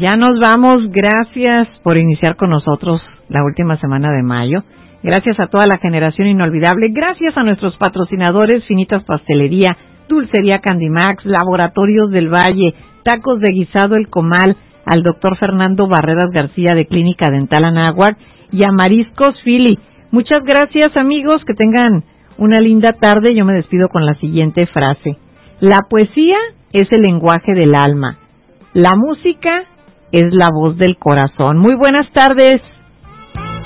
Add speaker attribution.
Speaker 1: ya nos vamos. Gracias por iniciar con nosotros la última semana de mayo. Gracias a toda la generación inolvidable. Gracias a nuestros patrocinadores, Finitas Pastelería, Dulcería Candimax, Laboratorios del Valle, Tacos de Guisado El Comal, al doctor Fernando Barreras García de Clínica Dental Anáhuac y a Mariscos Philly. Muchas gracias, amigos, que tengan una linda tarde. Yo me despido con la siguiente frase. La poesía es el lenguaje del alma. La música es la voz del corazón. Muy buenas tardes.